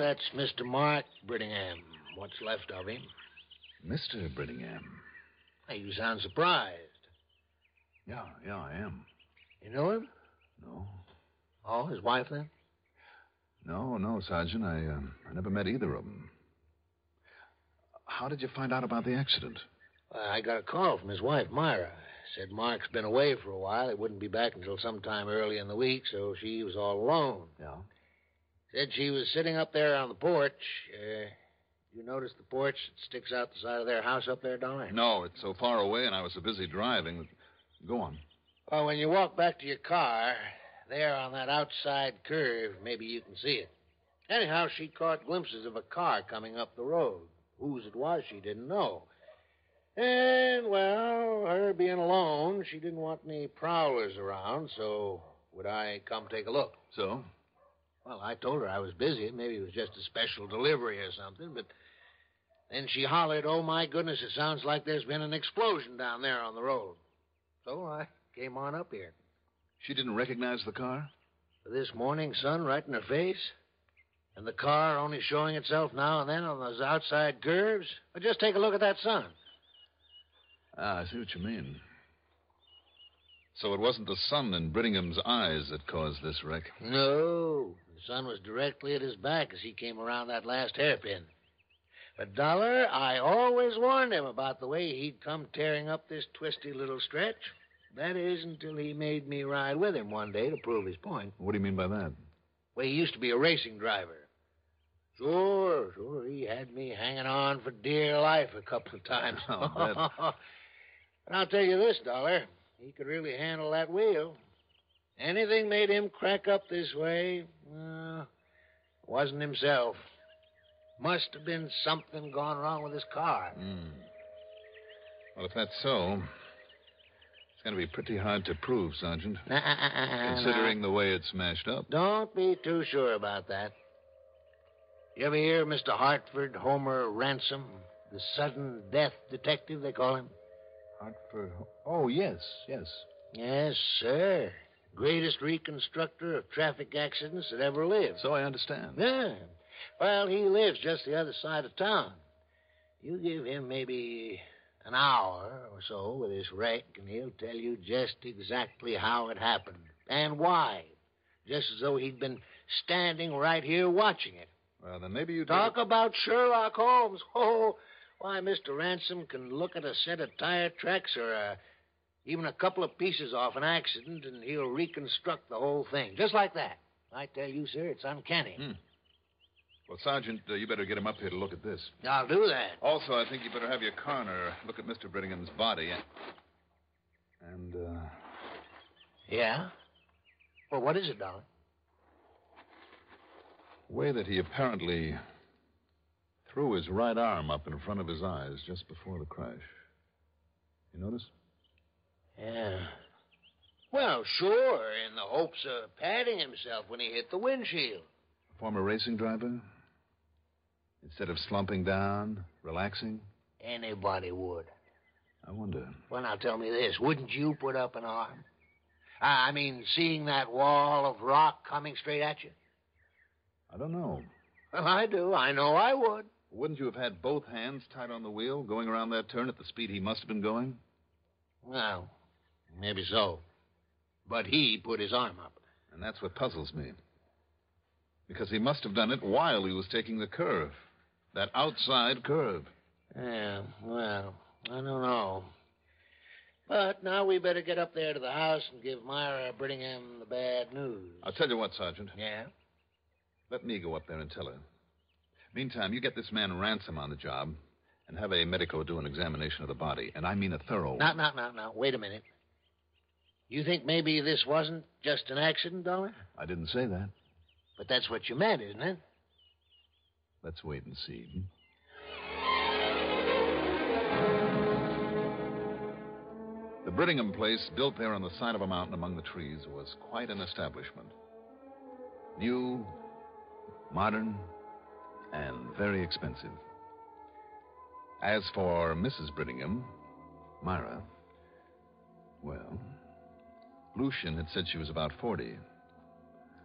that's Mr. Mark Brittingham. What's left of him. Mr. Brittingham? Hey, you sound surprised. Yeah, I am. You know him? No. Oh, his wife, then? No, Sergeant. I never met either of them. How did you find out about the accident? I got a call from his wife, Myra. Said Mark's been away for a while. He wouldn't be back until sometime early in the week, so she was all alone. Yeah? Said she was sitting up there on the porch. You notice the porch that sticks out the side of their house up there, Dollar? No, it's so far away, and I was so busy driving. Go on. Well, when you walk back to your car, there on that outside curve, maybe you can see it. Anyhow, she caught glimpses of a car coming up the road. Whose it was, she didn't know. And, well, her being alone, she didn't want any prowlers around, so would I come take a look? So? Well, I told her I was busy. Maybe it was just a special delivery or something, but then she hollered, "Oh, my goodness, it sounds like there's been an explosion down there on the road." So I came on up here. She didn't recognize the car? This morning sun right in her face, and the car only showing itself now and then on those outside curves. But just take a look at that sun. I see what you mean. So it wasn't the sun in Brittingham's eyes that caused this wreck? No. The sun was directly at his back as he came around that last hairpin. But, Dollar, I always warned him about the way he'd come tearing up this twisty little stretch. That is, until he made me ride with him one day to prove his point. What do you mean by that? Well, he used to be a racing driver. Sure. He had me hanging on for dear life a couple of times. I'll bet. But I'll tell you this, Dollar. He could really handle that wheel. Anything made him crack up this way, wasn't himself. Must have been something gone wrong with his car. Well, if that's so, it's going to be pretty hard to prove, Sergeant. Considering the way it's smashed up. Don't be too sure about that. You ever hear of Mr. Hartford Homer Ransom, the sudden death detective, they call him? Hartford? Oh, yes. Yes, sir. Greatest reconstructor of traffic accidents that ever lived. So I understand. Yeah. Well, he lives just the other side of town. You give him maybe an hour or so with this wreck, and he'll tell you just exactly how it happened and why. Just as though he'd been standing right here watching it. Well, then maybe you Talk about Sherlock Holmes. Oh, why, Mr. Ransom can look at a set of tire tracks or even a couple of pieces off an accident, and he'll reconstruct the whole thing. Just like that. I tell you, sir, it's uncanny. Well, Sergeant, you better get him up here to look at this. I'll do that. Also, I think you better have your coroner look at Mr. Brittingham's body. And, Yeah? Well, what is it, Dollar? the way that he apparently threw his right arm up in front of his eyes just before the crash. You notice? Yeah. Well, sure, in the hopes of patting himself when he hit the windshield. Former racing driver? Instead of slumping down, relaxing? Anybody would. I wonder. Well, now tell me this. Wouldn't you put up an arm? I mean, seeing that wall of rock coming straight at you? I don't know. Well, I do. I know I would. Wouldn't you have had both hands tight on the wheel, going around that turn at the speed he must have been going? Well, maybe so. But he put his arm up. And that's what puzzles me. Because he must have done it while he was taking the curve. That outside curve. Yeah, well, I don't know. But now we better get up there to the house and give Myra Brittingham the bad news. I'll tell you what, Sergeant. Yeah? Let me go up there and tell her. Meantime, you get this man Ransom on the job and have a medico do an examination of the body. And I mean a thorough one. Now. Wait a minute. You think maybe this wasn't just an accident, Dollar? I didn't say that. But that's what you meant, isn't it? Let's wait and see. The Brittingham place, built there on the side of a mountain among the trees, was quite an establishment. New, modern, and very expensive. As for Mrs. Brittingham, Myra, well, Lucian had said she was about 40.